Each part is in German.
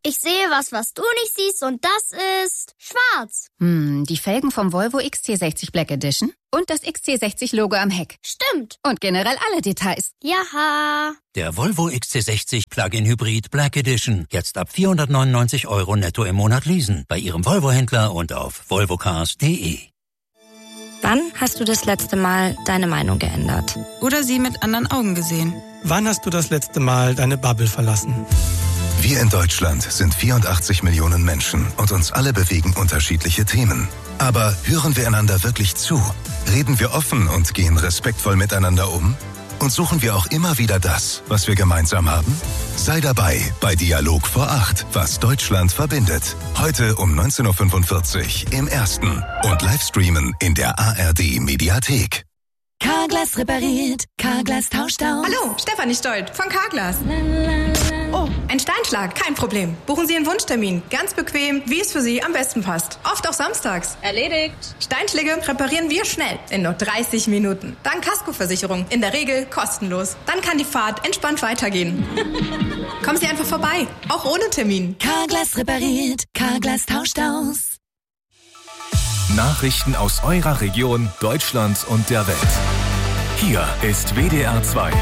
Ich sehe was du nicht siehst und das ist schwarz. Die Felgen vom Volvo XC60 Black Edition und das XC60-Logo am Heck. Stimmt. Und generell alle Details. Jaha. Der Volvo XC60 Plug-in Hybrid Black Edition. Jetzt ab 499 € netto im Monat leasen. Bei Ihrem Volvo-Händler und auf volvocars.de. Wann hast du das letzte Mal deine Meinung geändert? Oder sie mit anderen Augen gesehen? Wann hast du das letzte Mal deine Bubble verlassen? Wir in Deutschland sind 84 Millionen Menschen und uns alle bewegen unterschiedliche Themen. Aber hören wir einander wirklich zu? Reden wir offen und gehen respektvoll miteinander um? Und suchen wir auch immer wieder das, was wir gemeinsam haben? Sei dabei bei Dialog vor 8, was Deutschland verbindet. Heute um 19:45 Uhr im Ersten und Livestreamen in der ARD-Mediathek. Carglass repariert, Carglass tauscht aus. Hallo, Stefanie Stolt von Carglass. Oh, ein Steinschlag, kein Problem. Buchen Sie einen Wunschtermin, ganz bequem, wie es für Sie am besten passt. Oft auch samstags. Erledigt. Steinschläge reparieren wir schnell, in nur 30 Minuten. Dank Kaskoversicherung, in der Regel kostenlos. Dann kann die Fahrt entspannt weitergehen. Kommen Sie einfach vorbei, auch ohne Termin. Carglass repariert, Carglass tauscht aus. Nachrichten aus eurer Region, Deutschland und der Welt. Hier ist WDR 2.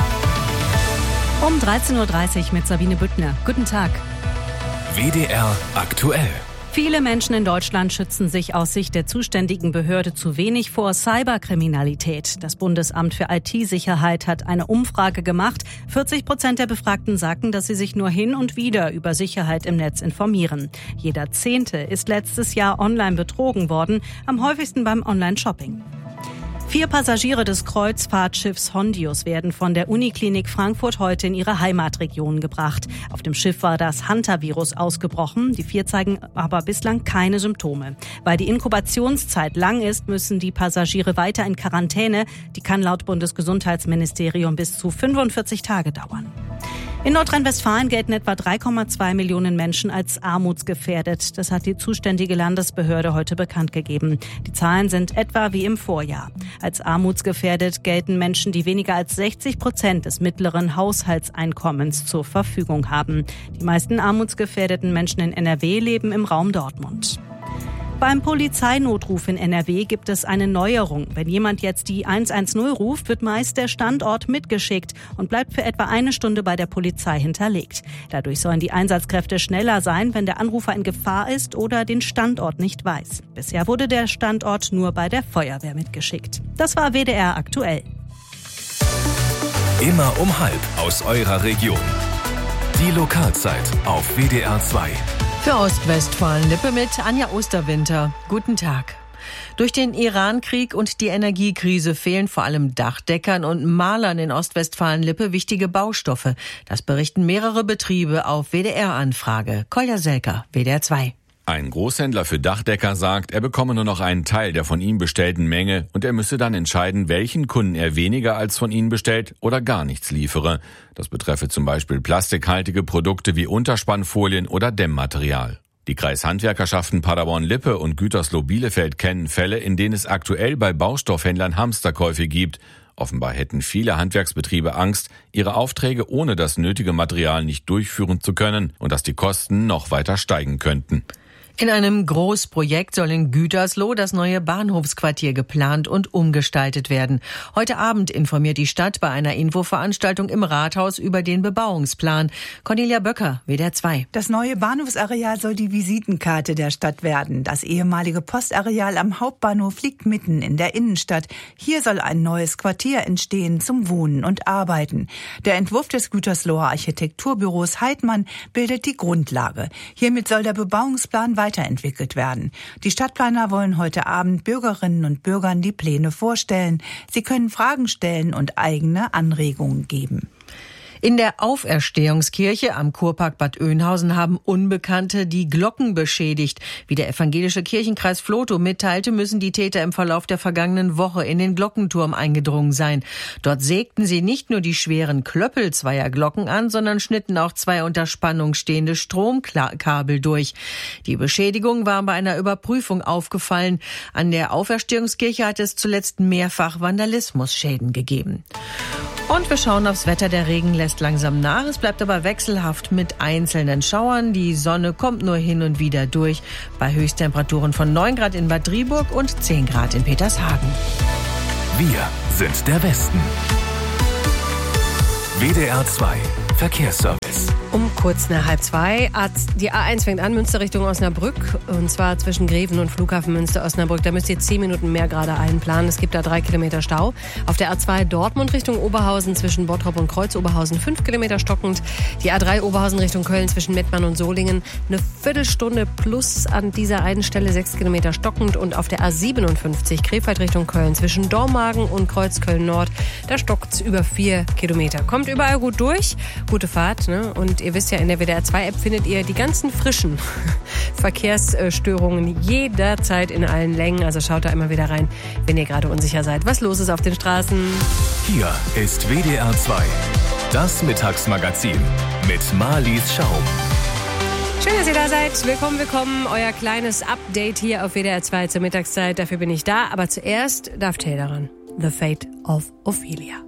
Um 13:30 Uhr mit Sabine Büttner. Guten Tag. WDR aktuell. Viele Menschen in Deutschland schützen sich aus Sicht der zuständigen Behörde zu wenig vor Cyberkriminalität. Das Bundesamt für IT-Sicherheit hat eine Umfrage gemacht. 40% der Befragten sagten, dass sie sich nur hin und wieder über Sicherheit im Netz informieren. Jeder 10. ist letztes Jahr online betrogen worden, am häufigsten beim Online-Shopping. 4 Passagiere des Kreuzfahrtschiffs Hondius werden von der Uniklinik Frankfurt heute in ihre Heimatregion gebracht. Auf dem Schiff war das Hantavirus ausgebrochen. Die 4 zeigen aber bislang keine Symptome. Weil die Inkubationszeit lang ist, müssen die Passagiere weiter in Quarantäne. Die kann laut Bundesgesundheitsministerium bis zu 45 Tage dauern. In Nordrhein-Westfalen gelten etwa 3,2 Millionen Menschen als armutsgefährdet. Das hat die zuständige Landesbehörde heute bekannt gegeben. Die Zahlen sind etwa wie im Vorjahr. Als armutsgefährdet gelten Menschen, die weniger als 60% des mittleren Haushaltseinkommens zur Verfügung haben. Die meisten armutsgefährdeten Menschen in NRW leben im Raum Dortmund. Beim Polizeinotruf in NRW gibt es eine Neuerung. Wenn jemand jetzt die 110 ruft, wird meist der Standort mitgeschickt und bleibt für etwa eine Stunde bei der Polizei hinterlegt. Dadurch sollen die Einsatzkräfte schneller sein, wenn der Anrufer in Gefahr ist oder den Standort nicht weiß. Bisher wurde der Standort nur bei der Feuerwehr mitgeschickt. Das war WDR aktuell. Immer um 12 aus eurer Region. Die Lokalzeit auf WDR 2. Für Ostwestfalen-Lippe mit Anja Osterwinter. Guten Tag. Durch den Iran-Krieg und die Energiekrise fehlen vor allem Dachdeckern und Malern in Ostwestfalen-Lippe wichtige Baustoffe. Das berichten mehrere Betriebe auf WDR-Anfrage. Kolja Selker, WDR 2. Ein Großhändler für Dachdecker sagt, er bekomme nur noch einen Teil der von ihm bestellten Menge und er müsse dann entscheiden, welchen Kunden er weniger als von ihnen bestellt oder gar nichts liefere. Das betreffe zum Beispiel plastikhaltige Produkte wie Unterspannfolien oder Dämmmaterial. Die Kreishandwerkerschaften Paderborn-Lippe und Gütersloh-Bielefeld kennen Fälle, in denen es aktuell bei Baustoffhändlern Hamsterkäufe gibt. Offenbar hätten viele Handwerksbetriebe Angst, ihre Aufträge ohne das nötige Material nicht durchführen zu können und dass die Kosten noch weiter steigen könnten. In einem Großprojekt soll in Gütersloh das neue Bahnhofsquartier geplant und umgestaltet werden. Heute Abend informiert die Stadt bei einer Infoveranstaltung im Rathaus über den Bebauungsplan. Cornelia Böcker, WDR 2. Das neue Bahnhofsareal soll die Visitenkarte der Stadt werden. Das ehemalige Postareal am Hauptbahnhof liegt mitten in der Innenstadt. Hier soll ein neues Quartier entstehen zum Wohnen und Arbeiten. Der Entwurf des Gütersloher Architekturbüros Heidmann bildet die Grundlage. Hiermit soll der Bebauungsplan weiterentwickelt werden. Die Stadtplaner wollen heute Abend Bürgerinnen und Bürgern die Pläne vorstellen. Sie können Fragen stellen und eigene Anregungen geben. In der Auferstehungskirche am Kurpark Bad Oeynhausen haben Unbekannte die Glocken beschädigt. Wie der evangelische Kirchenkreis Vlotho mitteilte, müssen die Täter im Verlauf der vergangenen Woche in den Glockenturm eingedrungen sein. Dort sägten sie nicht nur die schweren Klöppel zweier Glocken an, sondern schnitten auch 2 unter Spannung stehende Stromkabel durch. Die Beschädigung war bei einer Überprüfung aufgefallen. An der Auferstehungskirche hat es zuletzt mehrfach Vandalismusschäden gegeben. Und wir schauen aufs Wetter. Der Regen lässt langsam nach. Es bleibt aber wechselhaft mit einzelnen Schauern. Die Sonne kommt nur hin und wieder durch. Bei Höchsttemperaturen von 9 Grad in Bad Driburg und 10 Grad in Petershagen. Wir sind der Westen. WDR 2 Verkehrsservice. Um kurz nach 1:30. Die A1 fängt an, Münster Richtung Osnabrück. Und zwar zwischen Greven und Flughafen Münster-Osnabrück. Da müsst ihr 10 Minuten mehr gerade einplanen. Es gibt da 3 Kilometer Stau. Auf der A2 Dortmund Richtung Oberhausen zwischen Bottrop und Kreuz-Oberhausen 5 Kilometer stockend. Die A3 Oberhausen Richtung Köln zwischen Mettmann und Solingen eine Viertelstunde plus an dieser einen Stelle 6 Kilometer stockend. Und auf der A57 Krefeld Richtung Köln zwischen Dormagen und Kreuzköln-Nord, da stockt's über 4 Kilometer. Kommt überall gut durch. Gute Fahrt, ne? Und ihr wisst ja, in der WDR 2 App findet ihr die ganzen frischen Verkehrsstörungen jederzeit in allen Längen. Also schaut da immer wieder rein, wenn ihr gerade unsicher seid, was los ist auf den Straßen. Hier ist WDR 2, das Mittagsmagazin mit Marlies Schaum. Schön, dass ihr da seid. Willkommen. Euer kleines Update hier auf WDR 2 zur Mittagszeit. Dafür bin ich da. Aber zuerst darf Taylor ran. The Fate of Ophelia.